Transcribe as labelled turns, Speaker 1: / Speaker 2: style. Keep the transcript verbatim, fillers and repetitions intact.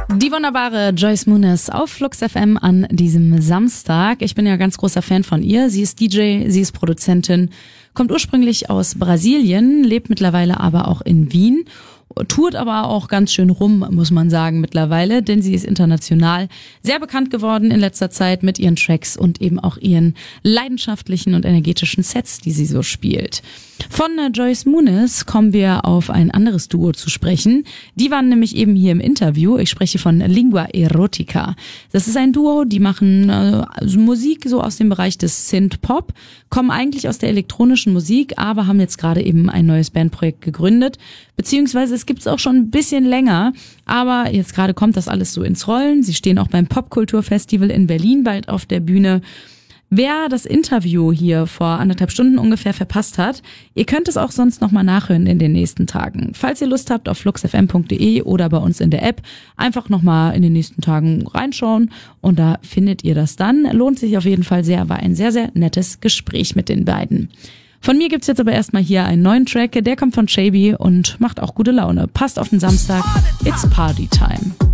Speaker 1: Die wunderbare Joyce Muniz auf Flux F M an diesem Samstag. Ich bin ja ganz großer Fan von ihr. Sie ist D J, sie ist Produzentin, kommt ursprünglich aus Brasilien, lebt mittlerweile aber auch in Wien. Tourt aber auch ganz schön rum, muss man sagen, mittlerweile, denn sie ist international sehr bekannt geworden in letzter Zeit mit ihren Tracks und eben auch ihren leidenschaftlichen und energetischen Sets, die sie so spielt. Von Joyce Muniz kommen wir auf ein anderes Duo zu sprechen. Die waren nämlich eben hier im Interview. Ich spreche von Lingua Erotica. Das ist ein Duo, die machen äh, Musik so aus dem Bereich des Synth-Pop, kommen eigentlich aus der elektronischen Musik, aber haben jetzt gerade eben ein neues Bandprojekt gegründet, beziehungsweise es gibt es auch schon ein bisschen länger, aber jetzt gerade kommt das alles so ins Rollen. Sie stehen auch beim Popkulturfestival in Berlin bald auf der Bühne. Wer das Interview hier vor anderthalb Stunden ungefähr verpasst hat, ihr könnt es auch sonst nochmal nachhören in den nächsten Tagen. Falls ihr Lust habt, auf fluxfm punkt de oder bei uns in der App einfach nochmal in den nächsten Tagen reinschauen und da findet ihr das dann. Lohnt sich auf jeden Fall sehr, war ein sehr, sehr nettes Gespräch mit den beiden. Von mir gibt's jetzt aber erstmal hier einen neuen Track, der kommt von Shaby und macht auch gute Laune. Passt auf den Samstag, it's Party Time.